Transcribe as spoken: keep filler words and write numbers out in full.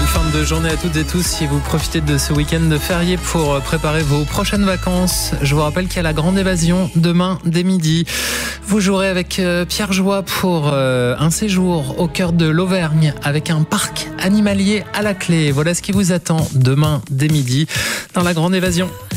fin de journée à toutes et tous. Si vous profitez de ce week-end de férié pour préparer vos prochaines vacances, je vous rappelle qu'il y a la grande évasion demain dès midi. Vous jouerez avec Pierre Joie pour un séjour au cœur de l'Auvergne avec un parc animalier à la clé. Voilà ce qui vous attend demain dès midi dans la grande évasion.